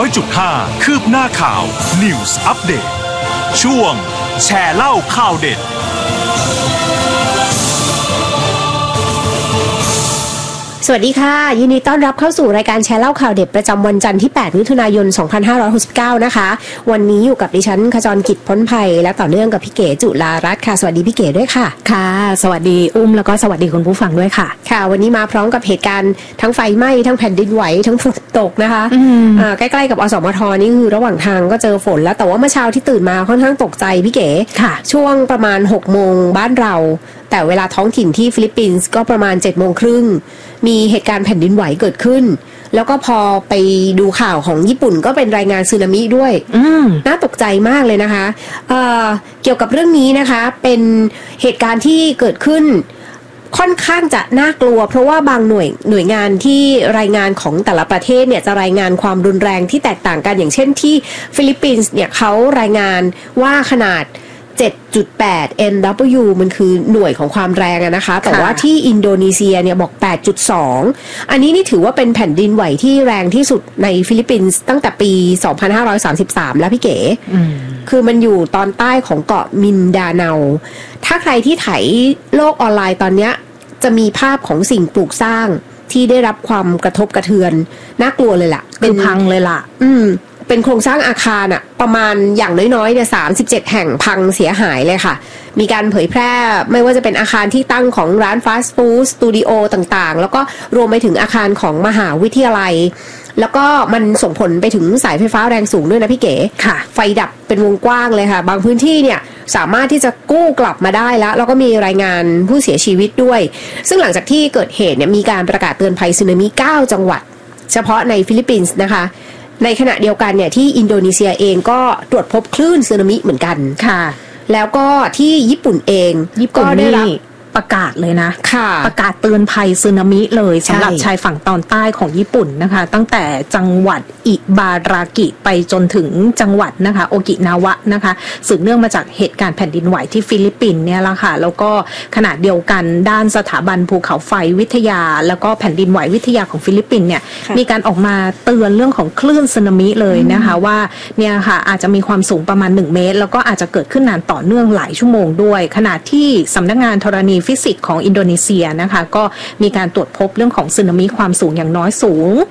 100.5 คืบหน้าข่าว News Update ช่วงแชร์เล่าข่าวเด็ดสวัสดีค่ะยินดีต้อนรับเข้าสู่รายการแชร์เล่าข่าวเด็ดประจำวันจันทร์ที่8มิถุนายน2569นะคะวันนี้อยู่กับดิฉันขจรกิจพ้นภัยและต่อเนื่องกับพี่เก๋จุฬารัตน์ค่ะสวัสดีพี่เก๋ด้วยค่ะค่ะสวัสดีอุ้มแล้วก็สวัสดีคุณผู้ฟังด้วยค่ะค่ะวันนี้มาพร้อมกับเหตุการณ์ทั้งไฟไหม้ทั้งแผ่นดินไหวทั้งฝนตกนะคะใกล้ๆกับอสมทนี่คือระหว่างทางก็เจอฝนแล้วแต่ว่าเมื่อเช้าที่ตื่นมาค่อนข้างตกใจพี่เก๋ค่ะช่วงประมาณ 6 โมงบ้านเราแต่เวลาท้องถิ่นที่ฟิลิปปินส์ก็ประมาณ 7 โมงครึ่งมีเหตุการณ์แผ่นดินไหวเกิดขึ้นแล้วก็พอไปดูข่าวของญี่ปุ่นก็เป็นรายงานสึนามิด้วยน่าตกใจมากเลยนะคะเกี่ยวกับเรื่องนี้นะคะเป็นเหตุการณ์ที่เกิดขึ้นค่อนข้างจะน่ากลัวเพราะว่าบางหน่วยงานที่รายงานของแต่ละประเทศเนี่ยจะรายงานความรุนแรงที่แตกต่างกันอย่างเช่นที่ฟิลิปปินส์เนี่ยเขารายงานว่าขนาด7.8 NW มันคือหน่วยของความแรงนะคะแต่ว่าที่อินโดนีเซียเนี่ยบอก 8.2 อันนี้นี่ถือว่าเป็นแผ่นดินไหวที่แรงที่สุดในฟิลิปปินส์ตั้งแต่ปี 2533 แล้วพี่เก๋คือมันอยู่ตอนใต้ของเกาะมินดาเนาถ้าใครที่ไถโลกออนไลน์ตอนนี้จะมีภาพของสิ่งปลูกสร้างที่ได้รับความกระทบกระเทือนน่ากลัวเลยล่ะเป็นพังเลยล่ะเป็นโครงสร้างอาคารอะประมาณอย่างน้อยๆเนี่ย37 แห่งพังเสียหายเลยค่ะมีการเผยแพร่ไม่ว่าจะเป็นอาคารที่ตั้งของร้านฟาสต์ฟู้ดสตูดิโอต่างๆแล้วก็รวมไปถึงอาคารของมหาวิทยาลัยแล้วก็มันส่งผลไปถึงสายไฟฟ้าแรงสูงด้วยนะพี่เก๋ค่ะไฟดับเป็นวงกว้างเลยค่ะบางพื้นที่เนี่ยสามารถที่จะกู้กลับมาได้แล้วก็มีรายงานผู้เสียชีวิตด้วยซึ่งหลังจากที่เกิดเหตุเนี่ยมีการประกาศเตือนภัยสึนามิ9 จังหวัดเฉพาะในฟิลิปปินส์นะคะในขณะเดียวกันเนี่ยที่อินโดนีเซียเองก็ตรวจพบคลื่นสึนามิเหมือนกันค่ะแล้วก็ที่ญี่ปุ่นเองก็ได้รับประกาศเลยนะประกาศเตือนภัยสึนามิเลยสำหรับชายฝั่งตอนใต้ของญี่ปุ่นนะคะตั้งแต่จังหวัดอิบารากิไปจนถึงจังหวัดนะคะโอกินาวะนะคะสืบเนื่องมาจากเหตุการณ์แผ่นดินไหวที่ฟิลิปปินส์เนี่ยละค่ะแล้วก็ขณะเดียวกันด้านสถาบันภูเขาไฟวิทยาแล้วก็แผ่นดินไหววิทยาของฟิลิปปินส์เนี่ยมีการออกมาเตือนเรื่องของคลื่นสึนามิเลยนะคะว่าเนี่ยค่ะอาจจะมีความสูงประมาณ1 เมตรแล้วก็อาจจะเกิดขึ้นนานต่อเนื่องหลายชั่วโมงด้วยขณะที่สำนักงานธรณีฟิสิกส์ของอินโดนีเซียนะคะก็มีการตรวจพบเรื่องของสึนามิความสูงอย่างน้อยสูง